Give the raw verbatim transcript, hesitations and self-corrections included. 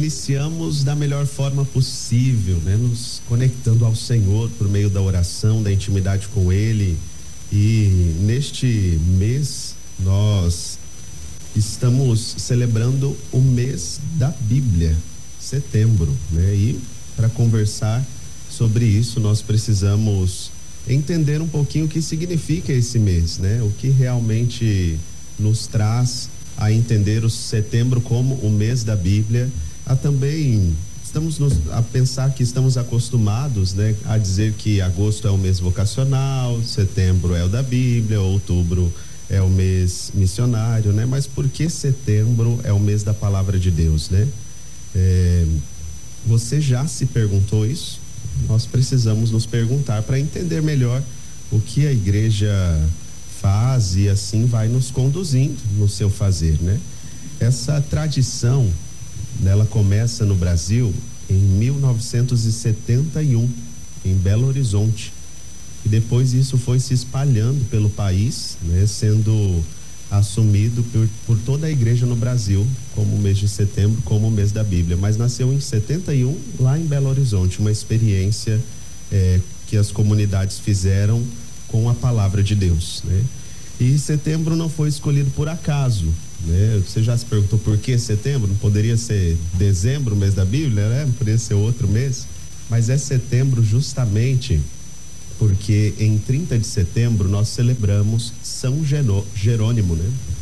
iniciamos da melhor forma possível, né? Nos conectando ao Senhor por meio da oração, da intimidade com Ele. E neste mês nós estamos celebrando o mês da Bíblia, setembro, né? E para conversar sobre isso nós precisamos entender um pouquinho o que significa esse mês, né? O que realmente nos traz a entender o setembro como o mês da Bíblia. A também estamos nos, a pensar que estamos acostumados, né, a dizer que agosto é o mês vocacional, setembro é o da Bíblia, outubro é o mês missionário, né? Mas por que setembro é o mês da palavra de Deus, né? É, você já se perguntou isso? Nós precisamos nos perguntar para entender melhor o que a igreja faz e assim vai nos conduzindo no seu fazer, né? Essa tradição, ela começa no Brasil em mil novecentos e setenta e um, em Belo Horizonte, e depois isso foi se espalhando pelo país, né? Sendo assumido por, por toda a igreja no Brasil como o mês de setembro, como o mês da Bíblia, mas nasceu em setenta e um lá em Belo Horizonte, uma experiência é, que as comunidades fizeram com a palavra de Deus, né? E setembro não foi escolhido por acaso, né? Você já se perguntou por que setembro? Não poderia ser dezembro, o mês da Bíblia, né? Não poderia ser outro mês, mas é setembro justamente porque em trinta de setembro nós celebramos São Jerônimo, né?